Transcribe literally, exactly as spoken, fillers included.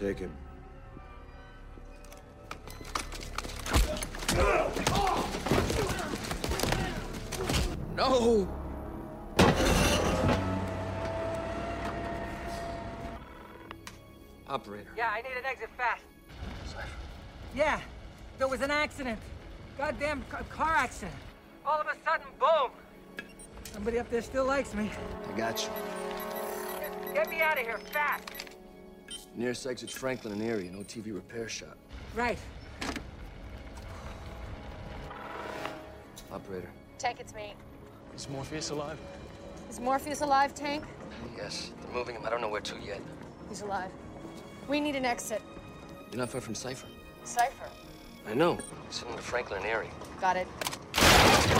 Take him. No! Operator. Yeah, I need an exit fast. Cypher. Yeah, there was an accident. Goddamn ca car accident. All of a sudden, boom! Somebody up there still likes me. I got you. Get, get me out of here, fast! Nearest exit's Franklin and Erie, an O T V repair shop. Right. Operator. Tank, it's me. Is Morpheus alive? Is Morpheus alive, Tank? Yes, they're moving him. I don't know where to yet. He's alive. We need an exit. You're not far from Cypher. Cypher. I know. He's sitting with Franklin and Erie. Got it.